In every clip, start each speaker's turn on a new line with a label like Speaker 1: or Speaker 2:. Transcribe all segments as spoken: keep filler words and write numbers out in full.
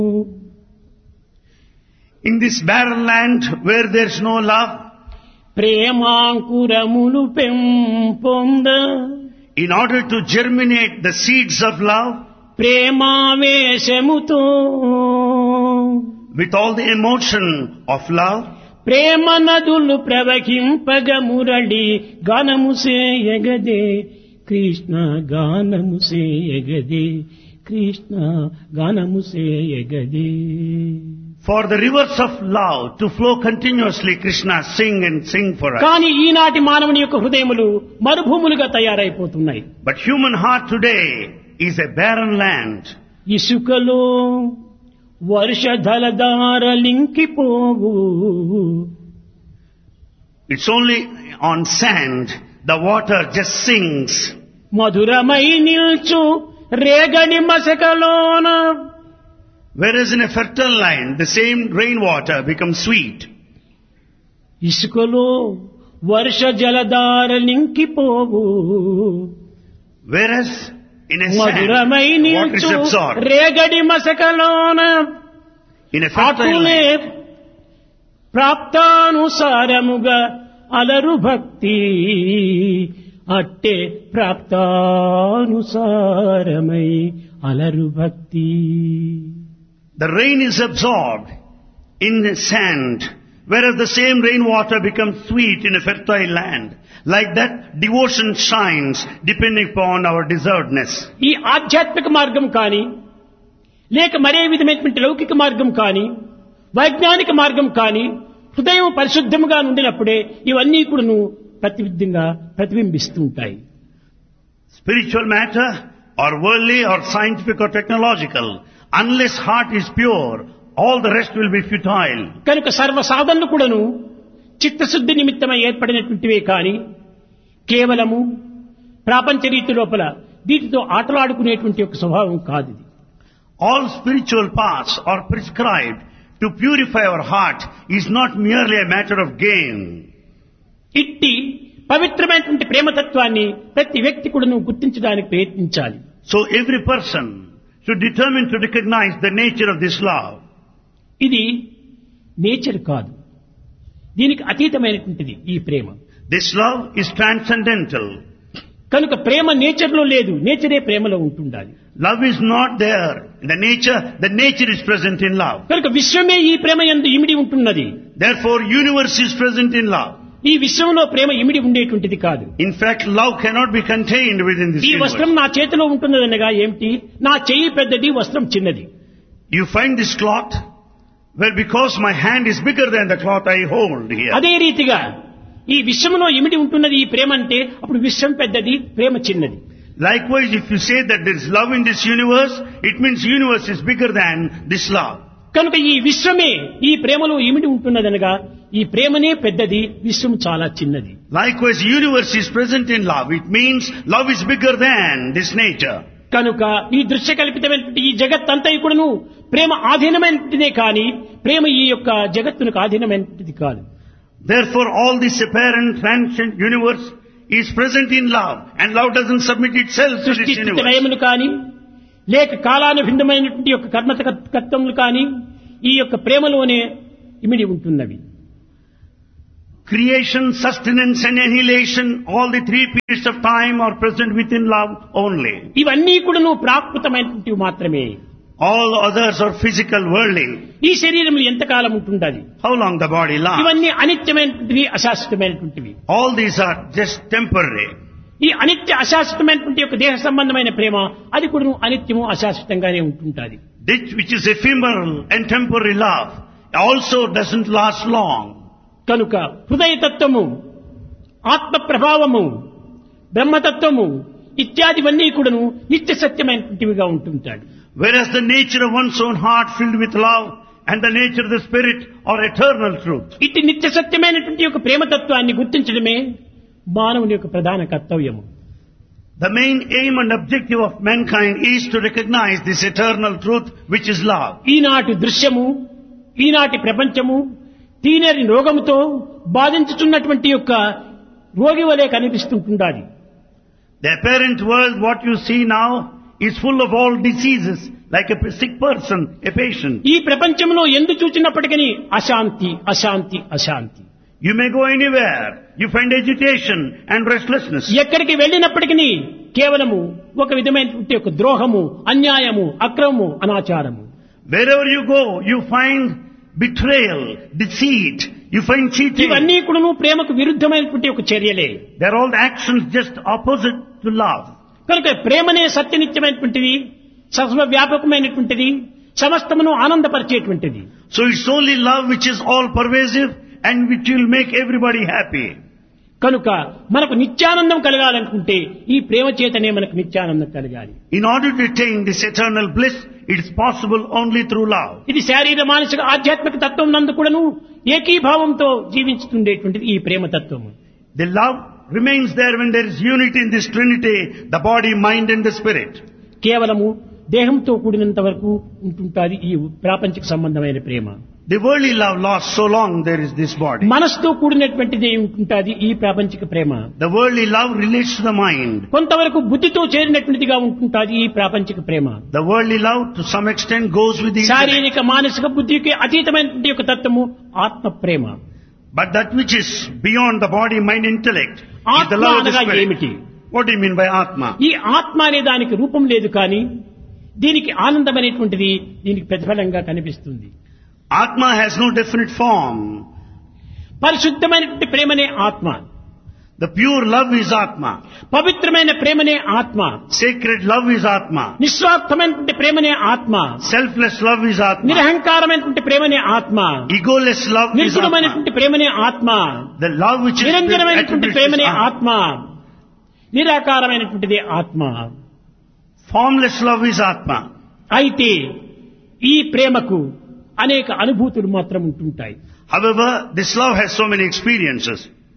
Speaker 1: In this barren land where there is no love,
Speaker 2: ప్రేమాంకురములు పెంపొంద,
Speaker 1: in order to germinate the seeds of love,
Speaker 2: ప్రేమావేశముతో
Speaker 1: with all the emotion of love,
Speaker 2: ప్రేమ నదులు ప్రవహింపగ మురళి గానము సేయగదే కృష్ణ గానము సేయగదే కృష్ణ గానము సేయగదే.
Speaker 1: for the rivers of love to flow continuously, Krishna, sing and sing for us.
Speaker 2: కానీ ఈనాటి మానవుని యొక్క హృదయములు మరుభూములుగా తయారైపోతున్నాయి.
Speaker 1: But human heart today is a barren land.
Speaker 2: ఇసుకలో వర్షధలధారలింకిపోవు,
Speaker 1: It's only on sand the water just sings.
Speaker 2: మధురమై నిల్చు రేగడి మసకలోన,
Speaker 1: Whereas in a fertile land, the same rainwater becomes sweet.
Speaker 2: ఇసుకలో వర్ష జలధారలింకిపోవు,
Speaker 1: Whereas in a sand,
Speaker 2: మధురమై
Speaker 1: water is
Speaker 2: నిల్చు
Speaker 1: absorbed.
Speaker 2: రేగడి మసకలోన,
Speaker 1: In a fertile
Speaker 2: అటులే
Speaker 1: land,
Speaker 2: ప్రాప్తానుసారముగా అలరు భక్తి, అట్టే ప్రాప్తానుసారమై అలరు భక్తి.
Speaker 1: the rain is absorbed in the sand, whereas the same rainwater becomes sweet in a fertile land. Like that, devotion shines depending upon our deservedness.
Speaker 2: ఈ ఆధ్యాత్మిక మార్గం కానీ, లేక మరే విధమైనటువంటి లౌకిక మార్గం కానీ, వైజ్ఞానిక మార్గం కానీ, హృదయం పరిశుద్ధముగా ఉండినప్పుడే ఇవన్నీ కూడాను ప్రతివిధంగా ప్రతిబింబిస్తూ ఉంటాయి.
Speaker 1: Spiritual matter, or worldly, or scientific, or technological, unless heart is pure, all the rest will be futile.
Speaker 2: కనుక సర్వ సాధనలు కూడాను చిత్తశుద్ధి నిమిత్తమై ఏర్పడినటువంటివే కానీ కేవలము ప్రాపంచ రీతి లోపల వీటితో ఆటలాడుకునేటువంటి ఒక స్వభావం కాదు ఇది.
Speaker 1: All spiritual paths are prescribed to purify our heart is not merely a matter of gain.
Speaker 2: ఇట్టి పవిత్రమైనటువంటి ప్రేమతత్వాన్ని ప్రతి వ్యక్తి కూడాను గుర్తించడానికి ప్రయత్నించాలి.
Speaker 1: So every person should determine to recognize the nature of this love.
Speaker 2: ఇది నేచర్ కాదు, దీనికి అతీతమైనటువంటిది ఈ ప్రేమ.
Speaker 1: This love is transcendental.
Speaker 2: కనుక ప్రేమ నేచర్ లో లేదు, నేచరే ప్రేమలో ఉంటుండాలి.
Speaker 1: Love is not there in the nature, the nature is present in love.
Speaker 2: కనుక విశ్వమే ఈ ప్రేమ యందు ఇమిడి ఉంటున్నది.
Speaker 1: Therefore, universe is present in love.
Speaker 2: ఈ విశ్వంలో ప్రేమ ఇమిడి ఉండేటువంటిది కాదు.
Speaker 1: In fact, love cannot be contained within this
Speaker 2: ఈ వస్త్రం
Speaker 1: universe.
Speaker 2: నా చేతిలో ఉంటున్నదనగా ఏమిటి, నా చెయ్యి పెద్దది, వస్త్రం చిన్నది.
Speaker 1: You find this cloth, well, because my hand is bigger than the cloth I hold here.
Speaker 2: అదే రీతిగా ఈ విశ్వంలో ఇమిడి ఉంటున్నది ఈ ప్రేమ అంటే అప్పుడు విశ్వం పెద్దది, ప్రేమ చిన్నది.
Speaker 1: Likewise, if you say that there is love in this universe, it means universe is bigger than this love.
Speaker 2: కనుక ఈ విశ్వమే ఈ ప్రేమలో ఇమిడి ఉంటున్నదనగా ఈ ప్రేమనే పెద్దది, విశ్వం చాలా చిన్నది.
Speaker 1: Likewise, universe is present in love. It means love is bigger than this nature.
Speaker 2: కనుక ఈ దృశ్య కల్పితమైనటువంటి ఈ జగత్తంతా కూడాను ప్రేమ ఆధీనమైనదే కానీ ప్రేమ ఈ యొక్క జగత్తునకు ఆధీనమైనది కాదు.
Speaker 1: Therefore, all this apparent transient universe is present in love, and love doesn't submit itself to
Speaker 2: సృష్టి
Speaker 1: this
Speaker 2: స్థితి
Speaker 1: universe.
Speaker 2: లయములు కానీ లేక కాలానుభిన్నమైనటువంటి యొక్క కర్మతత్వములు కానీ ఈ యొక్క ప్రేమలోనే ఇమిడి ఉంటున్నవి.
Speaker 1: Creation, sustenance and annihilation, all the three periods of time are present within love only.
Speaker 2: ఇవన్నీ కూడాను ప్రాకృతమైనటువంటివి మాత్రమే.
Speaker 1: All others are physical, worldly.
Speaker 2: ఈ శరీరం ఎంతకాలం ఉంటుండాలి?
Speaker 1: How long the body lasts?
Speaker 2: ఇవన్నీ అనిత్యమైనటువంటివి, అశాశ్వతమైనటువంటివి.
Speaker 1: All these are just temporary.
Speaker 2: ఈ అనిత్య అశాశ్వతమైనటువంటి యొక్క దేహ సంబంధమైన ప్రేమ అది కూడా అనిత్యము అశాశ్వతంగానే ఉంటుంటుంది.
Speaker 1: This which is ephemeral and temporary love also doesn't last long.
Speaker 2: కనుక హృదయతత్వము, ఆత్మ ప్రభావము, బ్రహ్మతత్వము ఇత్యాదివన్నీ కూడాను నిత్య సత్యమైనటువంటివిగా ఉంటుంటాడు.
Speaker 1: Whereas the nature of one's own heart filled with love and the nature of the spirit are eternal truth.
Speaker 2: ఇట్టి నిత్య సత్యమైనటువంటి యొక్క ప్రేమతత్వాన్ని గుర్తించడమే మానవుని యొక్క ప్రధాన కర్తవ్యము.
Speaker 1: The main aim and objective of mankind is to recognize this eternal truth which is love.
Speaker 2: ఈనాటి దృశ్యము, ఈనాటి ప్రపంచము తీనరి రోగముతో బాధించుతున్నటువంటి యొక్క రోగి వలె కనిపిస్తుంటుండాలి.
Speaker 1: The apparent world, what you see now, is full of all diseases like a sick person, a patient.
Speaker 2: ఈ ప్రపంచంలో ఎందు చూచినప్పటికీ అశాంతి అశాంతి అశాంతి.
Speaker 1: You may go anywhere, you find agitation and restlessness.
Speaker 2: ఎక్కడికి వెళ్ళినప్పటికీ కేవలము ఒక విధమైనటువంటి ఒక ద్రోహము, అన్యాయము, అక్రమము, అనాచారము.
Speaker 1: Wherever you go, you find betrayal, deceit, you find cheating.
Speaker 2: ఇవన్నీ కూడాను ప్రేమకు విరుద్ధమైనటువంటి ఒక చర్యలే.
Speaker 1: They are all actions just opposite to love.
Speaker 2: కనుక ప్రేమనే సత్యనిత్యమైనటువంటిది, సర్వవ్యాపకమైనటువంటిది, సమస్తమును ఆనందపరిచేటువంటిది.
Speaker 1: So it's only love which is all pervasive and which will make everybody happy.
Speaker 2: కనుక మనకు నిత్యానందం కలగాలనుకుంటే ఈ ప్రేమ చేతనే మనకు నిత్యానందం కలగాలి.
Speaker 1: In order to attain this eternal bliss, it is possible only through love.
Speaker 2: ఇది శారీర మానసిక ఆధ్యాత్మిక తత్వం నందు కూడాను ఏకీభావంతో జీవించుతుండేటువంటిది ఈ ప్రేమ తత్వము.
Speaker 1: The love remains there when there is unity in this trinity, the body, mind and the spirit.
Speaker 2: కేవలము దేహంతో కూడినంత వరకు ఉంటుంటాది ఈ ప్రాపంచిక సంబంధమైన ప్రేమ.
Speaker 1: The worldly love lasts so long there is this body.
Speaker 2: మనసుతో కూడినటువంటిది ఉంటుంటాది ఈ ప్రాపంచిక ప్రేమ.
Speaker 1: The worldly love relates to the mind.
Speaker 2: కొంతవరకు బుద్ధితో చేరినటువంటిదిగా ఉంటుంటాది ఈ ప్రాపంచిక ప్రేమ.
Speaker 1: The worldly love to some extent goes with the intellect.
Speaker 2: శారీరక మానసిక బుద్ధికి అతీతమైనటువంటి ఒక తత్వము ఆత్మ ప్రేమ.
Speaker 1: But that which is beyond the body, mind, intellect is the
Speaker 2: ఆత్మ
Speaker 1: love of the
Speaker 2: అనగా
Speaker 1: spirit.
Speaker 2: ఏమిటి?
Speaker 1: What do you mean by Atma?
Speaker 2: ఈ ఆత్మ అనే దానికి రూపం లేదు కానీ దీనికి ఆనందం అనేటువంటిది దీనికి ప్రతిఫలంగా కనిపిస్తుంది.
Speaker 1: Atma has no definite form.
Speaker 2: పరిశుద్ధమైనటువంటి ప్రేమనే ఆత్మ.
Speaker 1: The pure love is Atma.
Speaker 2: పవిత్రమైన ప్రేమనే ఆత్మ.
Speaker 1: Sacred love is Atma.
Speaker 2: నిస్వార్థమైనటువంటి ప్రేమనే ఆత్మ.
Speaker 1: Selfless love is Atma.
Speaker 2: నిరహంకారమైనటువంటి ప్రేమనే ఆత్మ.
Speaker 1: Egoless love is Atma.
Speaker 2: నిర్గుణమైనటువంటి ప్రేమనే ఆత్మ.
Speaker 1: The love which is
Speaker 2: నిరంజనమైనటువంటి ప్రేమనే
Speaker 1: attributes is
Speaker 2: ఆత్మ. నిరాకారమైనటువంటిది ఆత్మ.
Speaker 1: Formless love is Atma.
Speaker 2: అయితే ఈ ప్రేమకు అనేక అనుభూతులు మాత్రం ఉంటుంటాయి.
Speaker 1: However, this love has so many experiences.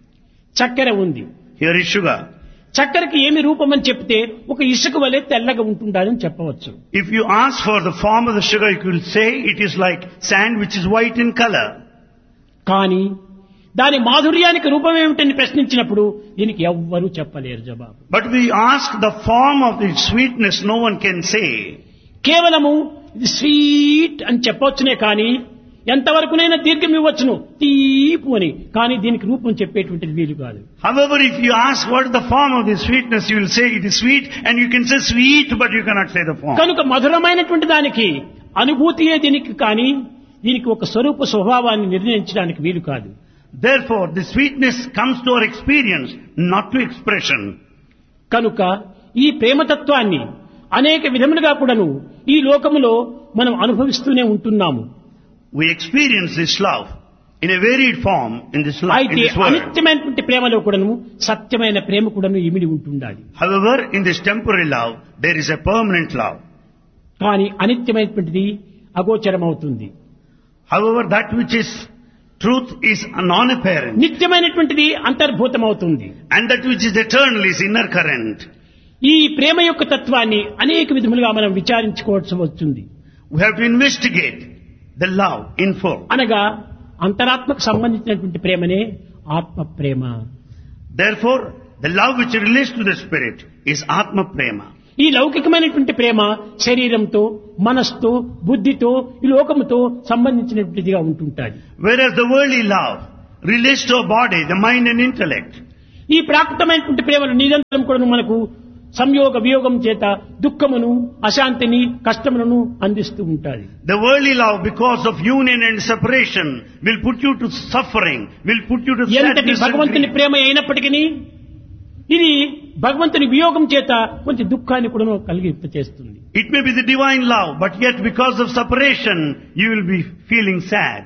Speaker 2: చక్కెర ఉంది.
Speaker 1: Here is sugar.
Speaker 2: చక్కెరకి ఏమి రూపం అని చెప్తే ఒక ఇసుక వలె తెల్లగా ఉంటుందని చెప్పవచ్చు.
Speaker 1: If you ask for the form of the sugar, you will say it is like sand which is white in color.
Speaker 2: కానీ దాని మాధుర్యానికి రూపం ఏమిటని ప్రశ్నించినప్పుడు దీనికి ఎవ్వరూ చెప్పలేరు జవాబు.
Speaker 1: But we ask the form of the sweetness, no one can say.
Speaker 2: కేవలము ఇది స్వీట్ అని చెప్పవచ్చునే కానీ ఎంతవరకునైనా దీర్ఘం ఇవ్వచ్చును తీపు అని, కానీ దీనికి రూపం చెప్పేటువంటిది వీలు కాదు.
Speaker 1: However, if you ask what is the form of the sweetness, you will say it is sweet, and you can say sweet, but you cannot say the form.
Speaker 2: కనుక మధురమైనటువంటి దానికి అనుభూతియే దీనికి కానీ దీనికి ఒక స్వరూప స్వభావాన్ని నిర్ణయించడానికి వీలు కాదు.
Speaker 1: Therefore, the sweetness comes to our experience, not to expression.
Speaker 2: కనుక ఈ ప్రేమతత్వాన్ని అనేక విధములుగా కూడాను ఈ లోకములో మనం అనుభవిస్తూనే ఉంటున్నాము.
Speaker 1: We experience this love in a varied form in this life, in
Speaker 2: అయితే
Speaker 1: this world.
Speaker 2: అనిత్యమైనటువంటి ప్రేమలో కూడాను సత్యమైన ప్రేమ కూడాను ఇమిడి ఉంటుండాలి.
Speaker 1: However, in this temporary love, there is a permanent love.
Speaker 2: కానీ అనిత్యమైనటువంటిది అగోచరమవుతుంది.
Speaker 1: However, that which is truth is non-apparent.
Speaker 2: నిత్యమైనటువంటిది అంతర్భూతమవుతుంది.
Speaker 1: And that which is eternal is inner current.
Speaker 2: ఈ ప్రేమ యొక్క తత్వాన్ని అనేక విధములుగా మనం విచారించుకోవాల్సి వస్తుంది.
Speaker 1: We have to investigate the love in full.
Speaker 2: అనగా అంతరాత్మకు సంబంధించినటువంటి ప్రేమనే ఆత్మ ప్రేమ.
Speaker 1: Therefore, the love which relates to the spirit is Atma Prema.
Speaker 2: ఈ లౌకికమైనటువంటి ప్రేమ శరీరంతో, మనస్సుతో, బుద్ధితో, ఈ లోకముతో సంబంధించినటువంటిదిగా ఉంటుంటాది.
Speaker 1: Whereas the worldly love relates to our body, the mind and intellect.
Speaker 2: ఈ ప్రాకృతమైనటువంటి ప్రేమను నిరంతరం కూడా మనకు సంయోగ వియోగం చేత దుఃఖమును, అశాంతిని, కష్టములను అందిస్తూ ఉంటాది.
Speaker 1: The worldly love, because of union and separation, will put you to suffering, will put you to
Speaker 2: ఎంతటి
Speaker 1: sadness and
Speaker 2: భగవంతుని
Speaker 1: grief.
Speaker 2: ప్రేమ అయినప్పటికీ ఇది భగవంతుని వియోగం చేత కొంచెం దుఃఖాన్ని కూడా కలిగింప చేస్తుంది.
Speaker 1: It may be the divine love, but yet because of separation, you will be feeling sad.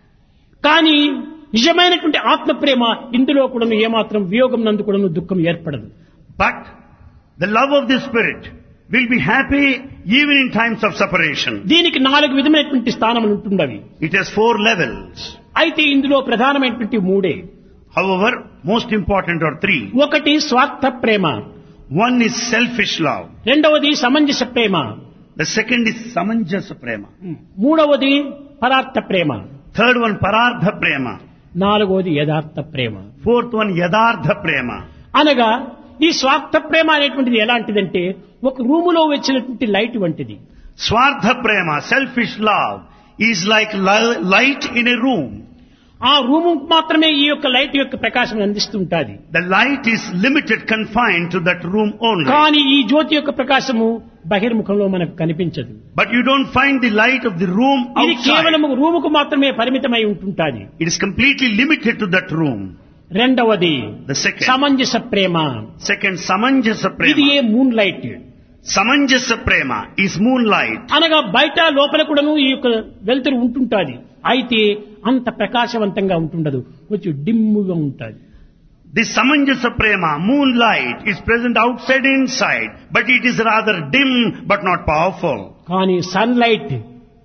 Speaker 2: కానీ నిజమైనటువంటి ఆత్మ ప్రేమ ఇందులో కూడా ఏమాత్రం వియోగం నందు కూడా దుఃఖం ఏర్పడదు.
Speaker 1: But the love of the spirit will be happy even in times of separation.
Speaker 2: దీనికి నాలుగు విధమైనటువంటి స్థానములు ఉంటుండవి.
Speaker 1: It has four levels.
Speaker 2: అయితే ఇందులో ప్రధానమైనటువంటి మూడే.
Speaker 1: However, most important are three.
Speaker 2: ఒకటి స్వార్థ ప్రేమ,
Speaker 1: One is selfish love.
Speaker 2: రెండవది సమంజస ప్రేమ,
Speaker 1: The second is samanjasa prema.
Speaker 2: మూడవది పరార్థ ప్రేమ,
Speaker 1: Third one parardha prema.
Speaker 2: నాలుగవది యథార్థ ప్రేమ.
Speaker 1: Fourth one yadardha prema.
Speaker 2: అనగా ఈ స్వార్థ ప్రేమ అనేటువంటిది ఎలాంటిదంటే ఒక రూములో వచ్చినటువంటి లైట్ వంటిది.
Speaker 1: Swartha prema, selfish love, is like li- light in a room.
Speaker 2: ఆ రూము మాత్రమే ఈ యొక్క లైట్ యొక్క ప్రకాశం అందిస్తుంటాది.
Speaker 1: The light is limited, confined to that room only.
Speaker 2: కానీ ఈ జ్యోతి యొక్క ప్రకాశము బహిర్ముఖంలో మనకు కనిపించదు.
Speaker 1: But you don't find the light of the room
Speaker 2: ఇది
Speaker 1: outside.
Speaker 2: కేవలం రూముకు మాత్రమే పరిమితమై ఉంటుంటాది.
Speaker 1: It is completely limited to that room.
Speaker 2: రెండవది
Speaker 1: The second,
Speaker 2: సమంజస Prema.
Speaker 1: second Samanjasa
Speaker 2: ఇది
Speaker 1: prema.
Speaker 2: A moon light.
Speaker 1: Samanjasa prema is moonlight.
Speaker 2: అనగా బయట లోపల కూడాను ఈ యొక్క వెలుతురు ఉంటుంటాది. అయితే అంత ప్రకాశవంతంగా ఉంటుండదు, కొంచెం డిమ్ముగా ఉంటుంది.
Speaker 1: This Samanjasa prema, moonlight, is present outside and inside, but it is rather dim but not powerful.
Speaker 2: కానీ సన్ లైట్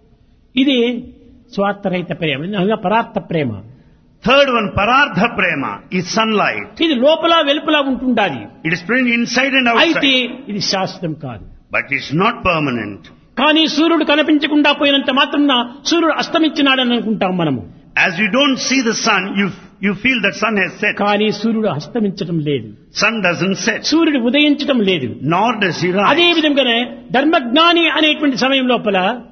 Speaker 2: ఇది స్వార్థరహిత ప్రేమ, అనగా పరార్థ ప్రేమ.
Speaker 1: Third one, Parardha prema, is sunlight.
Speaker 2: ఇది లోపల వెలుపల ఉంటుండాలి.
Speaker 1: It is present inside and
Speaker 2: అయితే
Speaker 1: outside,
Speaker 2: ఇది శాశ్వతం కాదు.
Speaker 1: but it's not permanent.
Speaker 2: కానీ సూర్యుడు కనిపించకుండా పోయినంత మాత్రం సూర్యుడు అస్తమించినాడని అనుకుంటాం మనము.
Speaker 1: As you don't see the sun, you you feel that sun has set.
Speaker 2: కానీ సూర్యుడు అస్తమించడం లేదు,
Speaker 1: Sun doesn't set,
Speaker 2: సూర్యుడు ఉదయించడం లేదు.
Speaker 1: nor does he
Speaker 2: అదే
Speaker 1: rise.
Speaker 2: విధంగానే ధర్మజ్ఞాని అనేటువంటి సమయం లోపల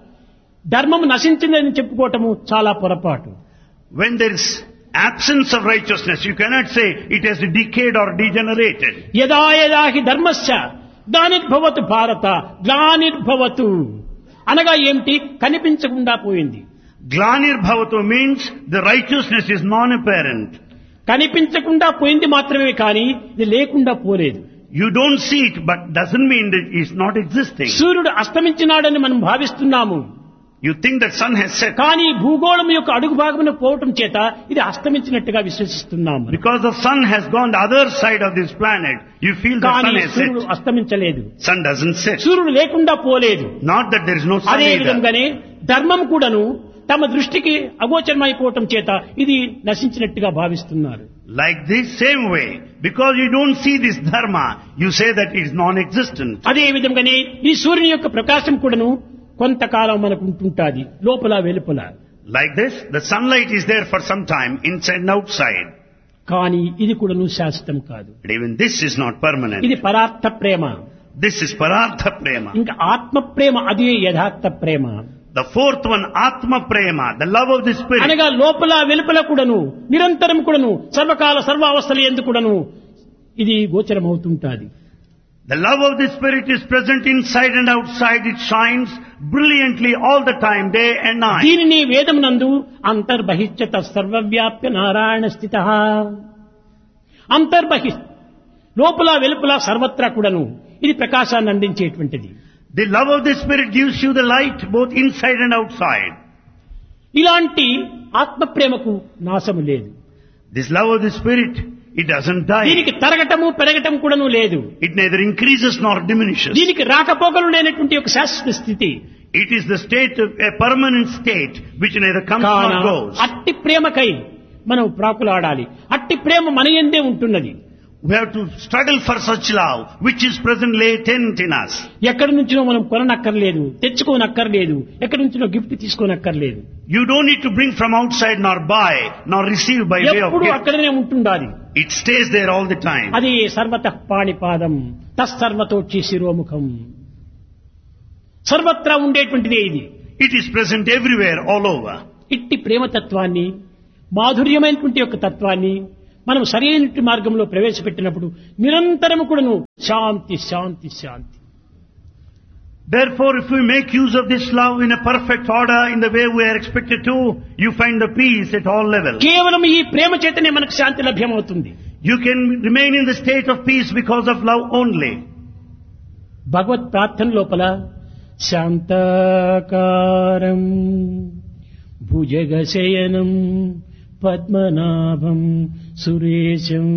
Speaker 2: ధర్మం నశించిందని చెప్పుకోవటము చాలా పొరపాటు.
Speaker 1: When there is absence of righteousness, you cannot say it has decayed or degenerated.
Speaker 2: యదా యదా హి ధర్మస్య గ్లానిర్భవతు భారత గ్లానిర్భవతు అనగా ఏమిటి? కనిపించకుండా పోయింది.
Speaker 1: Glanir bhavatu means the righteousness is non-apparent.
Speaker 2: కనిపించకుండా పోయింది మాత్రమే కానీ ఇది లేకుండా పోలేదు.
Speaker 1: You don't see it, but doesn't mean that it's not existing.
Speaker 2: సూర్యుడు అస్తమించినాడని మనం భావిస్తున్నాము.
Speaker 1: You think that sun has set.
Speaker 2: కానీ భూగోళం యొక్క అడుగు భాగమున పోవటం చేత ఇది అస్తమించినట్టుగా విశ్వసిస్తున్నాము.
Speaker 1: Because the sun has gone the other side of this planet, you feel the
Speaker 2: కానీ
Speaker 1: sun has
Speaker 2: సూర్యుడు
Speaker 1: set.
Speaker 2: అస్తమించలేదు,
Speaker 1: Sun doesn't set.
Speaker 2: సూర్యుడు లేకుండా పోలేదు.
Speaker 1: Not that there is no sun
Speaker 2: అదే
Speaker 1: either.
Speaker 2: విధంగానే ధర్మం కూడాను తమ దృష్టికి అగోచరమైపోవటం చేత ఇది నశించినట్టుగా భావిస్తున్నారు.
Speaker 1: Like this same way, because you don't see this dharma, you say that it is non-existent.
Speaker 2: అదే విధంగానే ఈ సూర్యుని యొక్క ప్రకాశం కూడాను కొంతకాలం మనకు ఉంటుంటాది, లోపల వెలుపల.
Speaker 1: Like this, the sunlight is there for some time, inside and outside.
Speaker 2: కానీ ఇది కూడాను శాశ్వతం కాదు.
Speaker 1: But even this is not permanent.
Speaker 2: ఇది పరార్థ ప్రేమ.
Speaker 1: This is Parardha prema.
Speaker 2: ఇంకా ఆత్మ ప్రేమ, అదే యథార్థ ప్రేమ.
Speaker 1: The fourth one, Atma prema, the love of the spirit.
Speaker 2: అనగా లోపల వెలుపల కూడాను నిరంతరం కూడాను సర్వకాల సర్వావస్థల యందు కూడాను ఇది గోచరమవుతుంటాది.
Speaker 1: The love of the spirit is present inside and outside. It shines brilliantly all the time, day and night.
Speaker 2: దీనిని వేదమునందు అంతర్బహిష్యత సర్వవ్యాప్య నారాయణ స్థితః. అంతర్బహి లోపల వెలుపల సర్వత్రా కూడాను ఇది ప్రకాశాన్ని అందించేటువంటిది.
Speaker 1: The love of the spirit gives you the light both inside and outside.
Speaker 2: ఇలాంటి ఆత్మ ప్రేమకు నాశము లేదు.
Speaker 1: This love of the spirit, it doesn't die.
Speaker 2: దీనికి తరగటము పెరగటం కూడాను లేదు.
Speaker 1: It neither increases nor diminishes.
Speaker 2: దీనికి రాకపోకలు లేనటువంటి ఒక శాశ్వత స్థితి.
Speaker 1: It is the state of a permanent state which neither comes
Speaker 2: కాన
Speaker 1: nor goes.
Speaker 2: అట్టి ప్రేమకై మనం ప్రాకులాడాలి. అట్టి ప్రేమ మన యందే ఉంటున్నది.
Speaker 1: We have to struggle for such love which is present latent in us.
Speaker 2: ఎక్కడి నుంచినో మనం కొననక్కర్లేదు, తెచ్చుకోనక్కర్లేదు, ఎక్కడి నుంచినో gift తీసుకోనక్కర్లేదు.
Speaker 1: You don't need to bring from outside nor buy nor receive by way of
Speaker 2: ఎప్పుడు
Speaker 1: gift.
Speaker 2: అక్కడనే ఉంటుండాలి.
Speaker 1: It stays there all the time.
Speaker 2: అది సర్వతః పాణిపాదం తస్సర్వతోక్షి శిరోముఖం. సర్వత్రా ఉండేటువంటిదే ఇది.
Speaker 1: It is present everywhere, all over.
Speaker 2: ఇట్టి ప్రేమతత్వాన్ని, మాధుర్యమైనటువంటి యొక్క తత్వాన్ని మనం సరైన మార్గంలో ప్రవేశపెట్టినప్పుడు నిరంతరం కూడాను శాంతి శాంతి శాంతి.
Speaker 1: Therefore, if we make use of this love in a perfect order, in the way we are expected to, you find the peace at all levels.
Speaker 2: కేవలం ఈ ప్రేమ చేతనే మనకు శాంతి లభ్యమవుతుంది.
Speaker 1: You can remain in the state of peace because of love only.
Speaker 2: భగవత్ ప్రార్థన లోపల శాంతాకారం భుజగశయనం పద్మనాభం సురేశం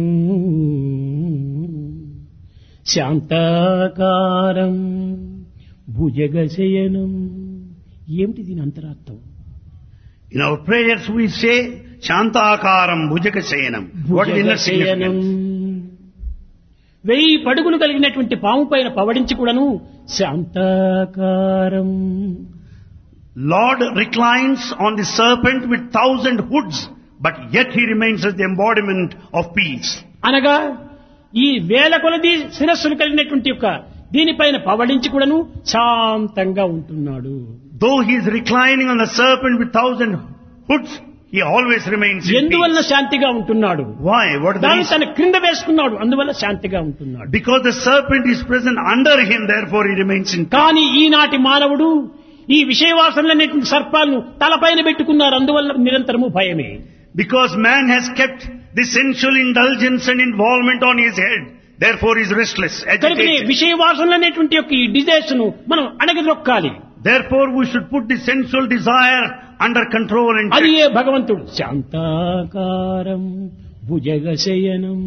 Speaker 2: శాంతాకారం భుజగశయనం. ఏమిటి దీని అంతరార్థం?
Speaker 1: In our prayers we say, Shantakaram Bhujakasayanam. What is the inner
Speaker 2: భుజగశయనం.
Speaker 1: significance?
Speaker 2: వెయ్యి పడుగులు కలిగినటువంటి పాము పైన పవడించి కూడాను శాంతాకారం.
Speaker 1: Lord reclines on the serpent with thousand hoods, but yet he remains as the embodiment of peace.
Speaker 2: అనగా ఈ వేల కొలది శిరస్సులు కలిగినటువంటి యొక్క దీనిపైన పవళించి కూడాను శాంతంగా ఉంటున్నాడు.
Speaker 1: Though he is reclining on the serpent with thousand hoods, he always remains in
Speaker 2: ఎందువల్ల
Speaker 1: peace.
Speaker 2: శాంతిగా ఉంటున్నాడు?
Speaker 1: Why? What is the
Speaker 2: దాన్ని
Speaker 1: reason?
Speaker 2: తన క్రింద వేసుకున్నాడు, అందువల్ల శాంతిగా ఉంటున్నాడు.
Speaker 1: Because the serpent is present under him, therefore he remains in peace.
Speaker 2: కానీ ఈనాటి మానవుడు ఈ విషయవాసనలనేటువంటి సర్పాలను తలపైన పెట్టుకున్నారు, అందువల్ల నిరంతరము భయమే.
Speaker 1: Because man has kept the sensual indulgence and involvement on his head, therefore he is restless,
Speaker 2: కనుకనే
Speaker 1: agitated.
Speaker 2: విషయవాసనలనేటువంటి యొక్క ఈ డిజైర్స్ ను మనం అణగదొక్కాలి.
Speaker 1: Therefore we should put the sensual desire under control and
Speaker 2: అది
Speaker 1: check.
Speaker 2: ఏ భగవంతుడు శాంతాకారం భుజగశయనం.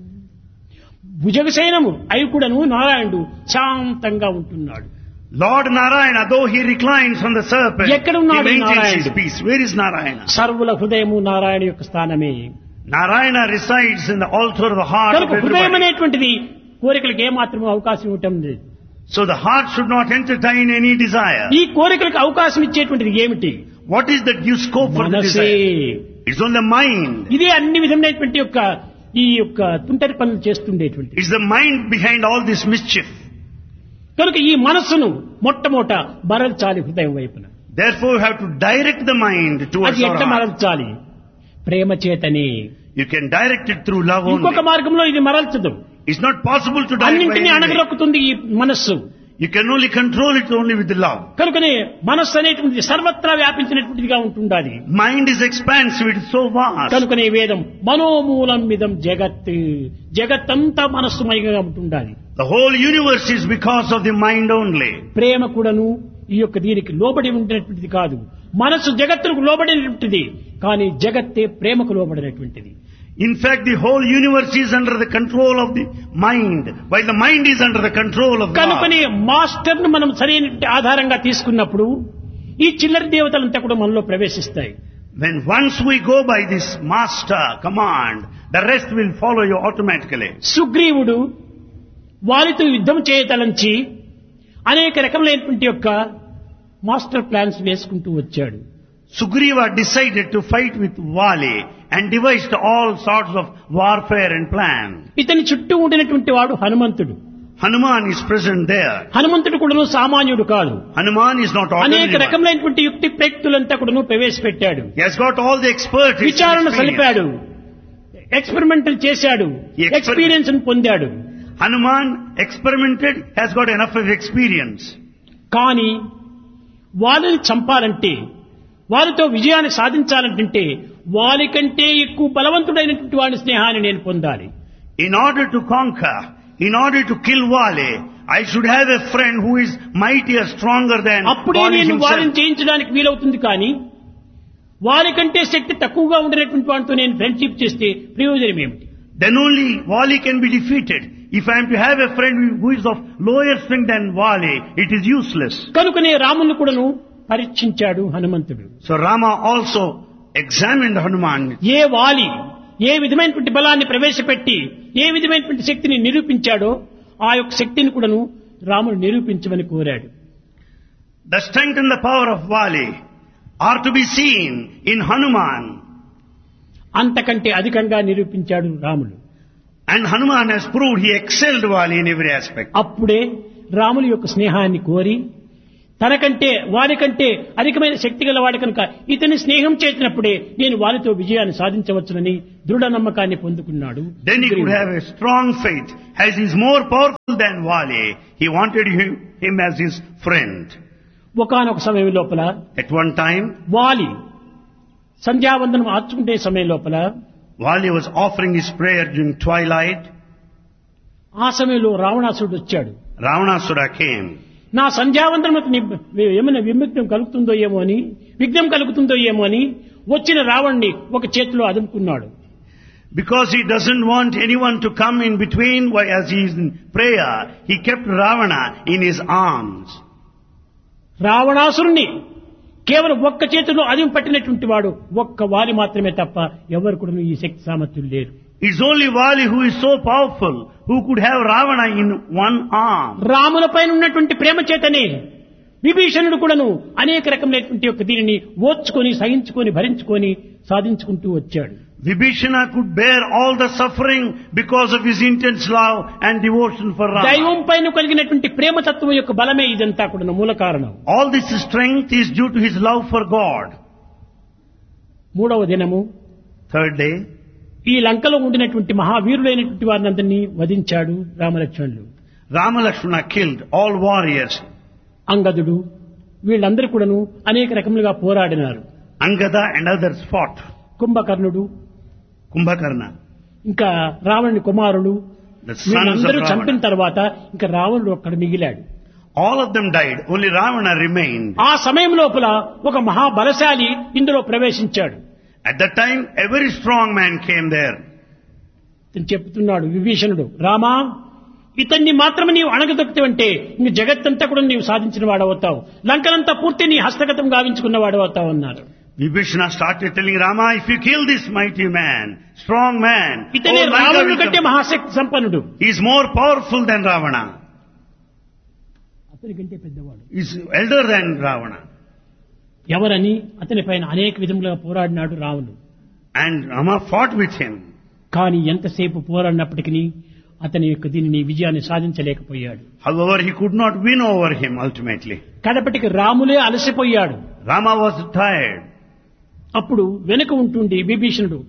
Speaker 2: భుజగశయనము అయి కూడాను నారాయణుడు శాంతంగా ఉంటున్నాడు.
Speaker 1: Lord Narayana, though he reclines on the serpent,
Speaker 2: ఎక్కడ
Speaker 1: he
Speaker 2: ఉన్నాడు
Speaker 1: maintains his
Speaker 2: నారాయణుడు?
Speaker 1: peace. Where is Narayana?
Speaker 2: సర్వుల హృదయము నారాయణ యొక్క స్థానమే.
Speaker 1: Narayana resides in the altar of the heart of
Speaker 2: కనుక హృదయం
Speaker 1: everybody.
Speaker 2: అనేటువంటిది కోరికలకు ఏమాత్రం అవకాశం ఇవ్వటం లేదు.
Speaker 1: So the heart should not entertain any desire.
Speaker 2: ఈ కోరికలకు అవకాశం ఇచ్చేటువంటిది ఏమిటి?
Speaker 1: What is that due scope for the
Speaker 2: మనసే.
Speaker 1: desire? It's on the mind.
Speaker 2: ఇదే అన్ని విధమైనటువంటి యొక్క ఈ యొక్క తుంటరి పనులు చేస్తుండేటువంటి.
Speaker 1: It's the mind behind all this mischief.
Speaker 2: కనుక ఈ మనస్సును మొట్టమొదట మరల్చాలి హృదయం వైపున.
Speaker 1: Therefore you have to direct the mind towards
Speaker 2: అది
Speaker 1: our
Speaker 2: ఎట్లా
Speaker 1: heart.
Speaker 2: మరల్చాలి? Prema చేతని.
Speaker 1: You can direct it through love
Speaker 2: ఇంకొక
Speaker 1: only.
Speaker 2: మార్గంలో ఇది మరల్చదు.
Speaker 1: It's not possible to direct by
Speaker 2: అన్నింటినీ
Speaker 1: any way.
Speaker 2: అణగరొక్కుతుంది ఈ మనస్సు.
Speaker 1: You can only control it only with the love.
Speaker 2: కనుకనే మనస్సు అనేటువంటిది సర్వత్రా వ్యాపించినటువంటిదిగా ఉంటుండాలి.
Speaker 1: Mind is expansive, it is so vast.
Speaker 2: కనుకనే వేదం మనోమూలం మిదం జగత్, జగత్తంతా మనస్సుమయంగా ఉంటుండాలి.
Speaker 1: The whole universe is because of the mind only.
Speaker 2: ప్రేమ కూడాను ఈ యొక్క దీనికి లోబడి ఉండినటువంటిది కాదు. మనస్సు జగత్తుకు లోబడినటువంటిది, కానీ జగత్తే ప్రేమకు లోబడినటువంటిది.
Speaker 1: In fact, the whole universe is under the control of the mind, while the mind is under the control of God.
Speaker 2: కనుకనే మాస్టర్ ను మనం సరైన ఆధారంగా తీసుకున్నప్పుడు ఈ చిల్లర దేవతలంతా కూడా మనలో ప్రవేశిస్తాయి.
Speaker 1: When once we go by this master command, the rest will follow you automatically.
Speaker 2: సుగ్రీవుడు వారితో యుద్ధం చేయతలంచి అనేక రకములైనటువంటి యొక్క మాస్టర్ ప్లాన్స్ వేసుకుంటూ వచ్చాడు.
Speaker 1: Sugriva decided to fight with Vali and devised all sorts of warfare and plan.
Speaker 2: ఇతని చుట్టూ ఉండినటువంటి వాడు హనుమంతుడు.
Speaker 1: Hanuman is present there.
Speaker 2: హనుమంతుడు కూడాను సామాన్యుడు కాదు.
Speaker 1: Hanuman is not
Speaker 2: అనేక
Speaker 1: ordinary.
Speaker 2: రకములైనటువంటి యుక్తి ప్రయుక్తులంతా కూడాను ప్రవేశపెట్టాడు.
Speaker 1: He has got all the expertise. and
Speaker 2: విచారణ
Speaker 1: experience.
Speaker 2: సలిపాడు, ఎక్స్పెరిమెంటల్ చేశాడు,
Speaker 1: Exper-
Speaker 2: ఎక్స్పీరియన్స్ పొందాడు.
Speaker 1: Hanuman experimented, has got enough of experience.
Speaker 2: కానీ వాళ్ళని చంపాలంటే, వారితో విజయాన్ని సాధించాలంటే వారికంటే ఎక్కువ బలవంతుడైనటువంటి వాడి స్నేహాన్ని నేను పొందాలి.
Speaker 1: In order to conquer, in order to kill Vali, I should have a friend who is mightier, stronger than
Speaker 2: అప్పుడే
Speaker 1: Vali
Speaker 2: నేను వారిని
Speaker 1: himself.
Speaker 2: జయించడానికి వీలవుతుంది. కానీ వారికంటే శక్తి తక్కువగా ఉండినటువంటి వాడితో నేను ఫ్రెండ్షిప్ చేస్తే ప్రయోజనం ఏమిటి?
Speaker 1: Then only Vali can be defeated. If I am to have a friend who is of lower strength than Vali, it is useless.
Speaker 2: కనుకనే రాముని కూడాను పరీక్షించాడు హనుమంతుడు.
Speaker 1: So Rama also examined Hanuman.
Speaker 2: ఏ వాలి ఏ విధమైనటువంటి బలాన్ని ప్రవేశపెట్టి ఏ విధమైనటువంటి శక్తిని నిరూపించాడో ఆ యొక్క శక్తిని కూడాను రాముడు నిరూపించమని కోరాడు.
Speaker 1: The strength and the power of Vali are to be seen in Hanuman.
Speaker 2: అంతకంటే అధికంగా నిరూపించాడు రాముడు.
Speaker 1: And Hanuman has proved he excelled Vali in every aspect.
Speaker 2: అప్పుడే రాముని యొక్క స్నేహాన్ని కోరి తనకంటే వారికంటే అధికమైన శక్తి గల వాడి కనుక ఇతని స్నేహం చేసినప్పుడే నేను వారితో విజయాన్ని సాధించవచ్చునని దృఢ నమ్మకాన్ని పొందుకున్నాడు.
Speaker 1: Then he could have a strong faith. As he is more powerful than Vali, he wanted him, him as his friend.
Speaker 2: ఒకానొక సమయం లోపల
Speaker 1: At one time,
Speaker 2: వాలి సంధ్యావందనం ఆర్చుకుంటే సమయం లోపల
Speaker 1: Vali was offering his prayer during twilight.
Speaker 2: ఆ సమయంలో రావణాసురుడు వచ్చాడు.
Speaker 1: Ravanasura came.
Speaker 2: నా సంధ్యావందనకు ఏమైనా విముక్తం కలుగుతుందో ఏమో అని, విఘ్నం కలుగుతుందో ఏమో అని వచ్చిన రావణ్ణి ఒక చేతిలో అదుముకున్నాడు.
Speaker 1: Because he doesn't want anyone to come in between while as he is in prayer, he kept Ravana in his arms.
Speaker 2: రావణాసురుణ్ణి కేవలం ఒక్క చేతిలో అదిం పట్టినటువంటి వాడు ఒక్క వారి మాత్రమే తప్ప ఎవరు కూడా ఈ శక్తి సామర్థ్యులు లేరు.
Speaker 1: It's only Vali who is so powerful who could have Ravana in one arm.
Speaker 2: రాముల పైన ఉన్నటువంటి ప్రేమ చేతనే విభీషణుడు కూడాను అనేక రకమైనటువంటి యొక్క దీనిని ఓర్చుకొని సహించుకొని భరించుకొని సాధించుకుంటూ వచ్చాడు.
Speaker 1: Vibhishana could bear all the suffering because of his intense love and devotion for Rama.
Speaker 2: దైవం పైన కలిగినటువంటి ప్రేమతత్వం యొక్క బలమే ఇదంతా కూడా మూల కారణం.
Speaker 1: All this strength is due to his love for God.
Speaker 2: మూడవ దినము,
Speaker 1: Third day,
Speaker 2: ఈ లంకలో ఉండినటువంటి మహావీరులైనటువంటి వారిని అందరినీ వధించాడు రామలక్ష్మణులు.
Speaker 1: Rama Lakshmana killed all warriors.
Speaker 2: అంగదుడు వీళ్ళందరూ కూడాను అనేక రకములుగా పోరాడినారు.
Speaker 1: Angada and others fought.
Speaker 2: కుంభకర్ణుడు,
Speaker 1: Kumbhakarna,
Speaker 2: ఇంకా రావణుని కుమారుడు,
Speaker 1: the sons of
Speaker 2: వీళ్ళందరూ చంపిన
Speaker 1: Ravana.
Speaker 2: తర్వాత ఇంకా రావణుడు ఒక్కడ మిగిలాడు.
Speaker 1: All of them died. Only Ravana remained.
Speaker 2: ఆ సమయం లోపల ఒక మహాబలశాలి ఇందులో ప్రవేశించాడు.
Speaker 1: At that time, a very strong man came there.
Speaker 2: ఇతను చెప్తున్నాడు విభీషణుడు, రామా, ఇతన్ని మాత్రమే నీవు అణగదొక్కితే ఇంక జగత్తంతా కూడా నీవు సాధించిన వాడవుతావు, లంకనంతా పూర్తి నీ హస్తగతం గావించుకున్న వాడవుతావు అన్నారు.
Speaker 1: Vibhishana started telling Rama, if you kill this mighty man, strong man,
Speaker 2: ఇతనే
Speaker 1: all Lanka
Speaker 2: రావణుడి
Speaker 1: will
Speaker 2: కంటే
Speaker 1: come.
Speaker 2: మహాశక్తి సంపన్నుడు,
Speaker 1: He is more powerful than Ravana.
Speaker 2: అతని కంటే పెద్దవాడు.
Speaker 1: He is elder than Ravana.
Speaker 2: ఎవరని అతని పైన అనేక విధములుగా పోరాడినాడు రావణుడు.
Speaker 1: And Rama fought with him.
Speaker 2: కానీ ఎంతసేపు పోరాడినప్పటికీ అతని యొక్క దీనిని విజయాన్ని సాధించలేకపోయాడు.
Speaker 1: However, he could not win over him ultimately.
Speaker 2: కడపటికి రాములే అలసిపోయాడు.
Speaker 1: Rama was tired.
Speaker 2: అప్పుడు వెనుక ఉంటుండి విభీషణుడు,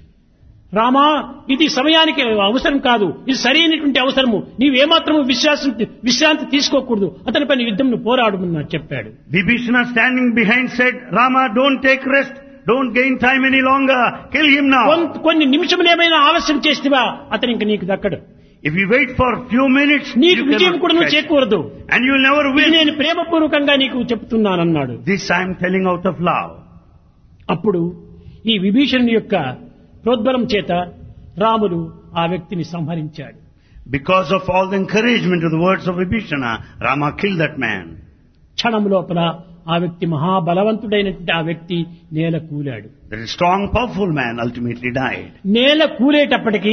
Speaker 2: రామా, ఇది సమయానికి అవసరం కాదు, ఇది సరైనటువంటి అవసరము, నీవేమాత్రము విశ్వాసం విశ్రాంతి తీసుకోకూడదు, అతని పైన యుద్ధంను పోరాడమని చెప్పాడు.
Speaker 1: Vibhishana standing behind said, Rama, don't take rest. Don't gain time any longer. Kill him now.
Speaker 2: కొన్- కొన్ని నిమిషములేమైనా ఆలస్యం చేస్తేవా అతను ఇంక నీకు దక్కడు,
Speaker 1: If you wait for few minutes,
Speaker 2: నీకు
Speaker 1: you
Speaker 2: విజయం కూడా
Speaker 1: cannot
Speaker 2: నువ్వు
Speaker 1: catch.
Speaker 2: చేకూరదు,
Speaker 1: And you will never
Speaker 2: ఇది
Speaker 1: win.
Speaker 2: నేను ప్రేమపూర్వకంగా నీకు చెప్తున్నానన్నాడు.
Speaker 1: This I am telling out of love.
Speaker 2: అప్పుడు ఈ విభీషణుని యొక్క ప్రోద్బలం చేత రాముడు ఆ వ్యక్తిని సంహరించాడు.
Speaker 1: Because of all the encouragement of the words of Vibhishana, Rama killed that man.
Speaker 2: క్షణం లోపల ఆ వ్యక్తి మహాబలవంతుడైనటువంటి ఆ వ్యక్తి నేల కూలాడు.
Speaker 1: That strong, powerful man ultimately died.
Speaker 2: నేల కూలేటప్పటికీ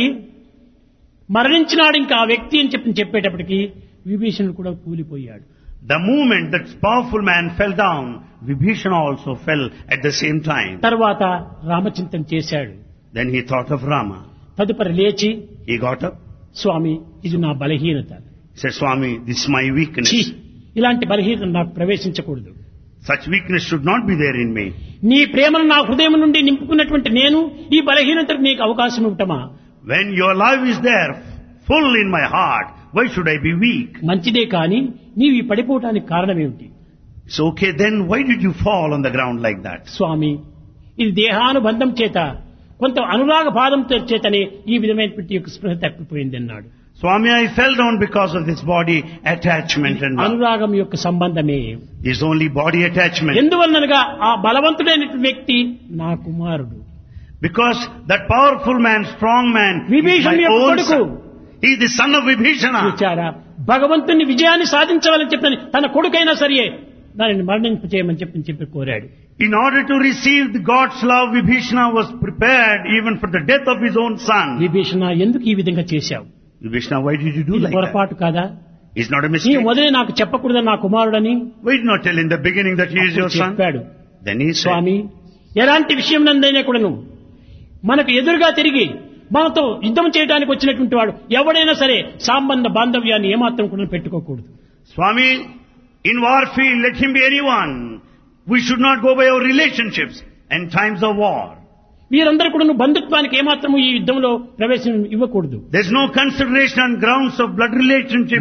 Speaker 2: మరణించినాడు ఇంకా ఆ వ్యక్తి అని చెప్పి చెప్పేటప్పటికి విభీషణుడు కూడా కూలిపోయాడు.
Speaker 1: The moment that powerful man fell down, Vibhishana also fell at the same time.
Speaker 2: తర్వాత రామచింతన చేశాడు.
Speaker 1: Then he thought of Rama.
Speaker 2: తదుపరి లేచి,
Speaker 1: He got up.
Speaker 2: స్వామి, ఇది నా బలహీనత,
Speaker 1: He said, Swami, this is my weakness.
Speaker 2: ఛీ, ఇలాంటి బలహీనత నాకు ప్రవేశించకూడదు.
Speaker 1: Such weakness should not be there in me.
Speaker 2: నీ ప్రేమను నా హృదయం నుండి నింపుకున్నటువంటి నేను ఈ బలహీనతకు నీకు అవకాశం ఇవ్వటమా?
Speaker 1: When your love is there, full in my heart, why should I be weak?
Speaker 2: మంచిదే, కానీ నీవు ఈ పడిపోవటానికి కారణమేమిటి?
Speaker 1: It's okay, then why did you fall on the ground like that?
Speaker 2: స్వామి, ఇది దేహానుబంధం చేత కొంత అనురాగ బాధంతో చేతనే ఈ విధమైనటువంటి యొక్క స్పృహ తప్పిపోయింది అన్నాడు.
Speaker 1: Swami, I fell down because of this body attachment and love.
Speaker 2: అనురాగం యొక్క సంబంధమే.
Speaker 1: It's only body attachment.
Speaker 2: ఎందువలనగా ఆ బలవంతుడైనటువంటి వ్యక్తి నా కుమారుడు,
Speaker 1: Because that powerful man, strong man, is
Speaker 2: విభీషణుని
Speaker 1: my
Speaker 2: యొక్క
Speaker 1: own
Speaker 2: కొడుకు.
Speaker 1: son. He is the son of Vibhishana.
Speaker 2: చూచారా, భగవంతుని విజయాన్ని సాధించవాలని చెప్పని తన కొడుకైనా సరే దానిని మరణింపచేయమని చెప్పి చెప్పి కోరాడు.
Speaker 1: In order to receive the God's love, Vibhishana was prepared even for the death of his own son.
Speaker 2: Vibhishana, ఎందుకు ఈ విధంగా చేశావు?
Speaker 1: Vibhishana, why did you do
Speaker 2: ఇది
Speaker 1: like that?
Speaker 2: పొరపాటు కాదా?
Speaker 1: It's not a
Speaker 2: నీ
Speaker 1: mistake.
Speaker 2: మొదలే నాకు చెప్పకూడదని నా కుమారుడని
Speaker 1: Why did not tell in the beginning that he is your son?
Speaker 2: చెప్పాడు.
Speaker 1: Then he said,
Speaker 2: స్వామి, ఎలాంటి విషయం నందైనా కూడాను మనకు ఎదురుగా తిరిగి మనతో యుద్ధం చేయడానికి వచ్చినటువంటి వాడు ఎవడైనా సరే సంబంధ బాంధవ్యాన్ని ఏమాత్రం కూడా పెట్టుకోకూడదు.
Speaker 1: Swami, in warfield, let him be anyone. We should not go by our relationships and times of war.
Speaker 2: మీరందరూ కూడా బంధుత్వానికి ఏమాత్రము ఈ యుద్ధంలో ప్రవేశం ఇవ్వకూడదు.
Speaker 1: There's no consideration on grounds of blood relationship